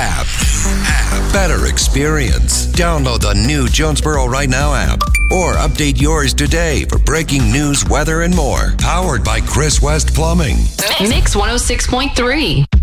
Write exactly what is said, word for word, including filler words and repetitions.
app. app. Better experience. Download the new Jonesboro Right Now app or update yours today for breaking news, weather, and more. Powered by Chris West Plumbing. Mix one oh six point three.